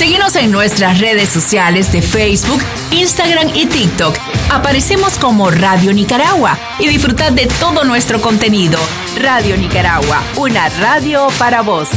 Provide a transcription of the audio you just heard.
Síguenos en nuestras redes sociales de Facebook, Instagram y TikTok. Aparecemos como Radio Nicaragua y disfrutad de todo nuestro contenido. Radio Nicaragua, una radio para vos.